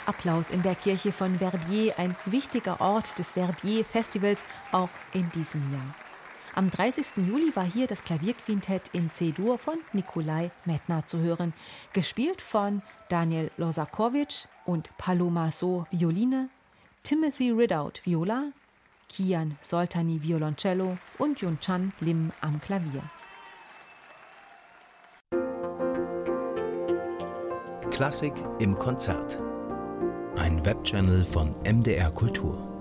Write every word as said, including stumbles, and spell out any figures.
Applaus in der Kirche von Verbier, ein wichtiger Ort des Verbier-Festivals, auch in diesem Jahr. Am dreißigsten Juli war hier das Klavierquintett in C-Dur von Nikolai Medtner zu hören, gespielt von Daniel Losakowitsch und Paloma So Violine, Timothy Ridout Viola, Kian Soltani Violoncello und Yunchan Lim am Klavier. Klassik im Konzert. Ein Webchannel von M D R Kultur.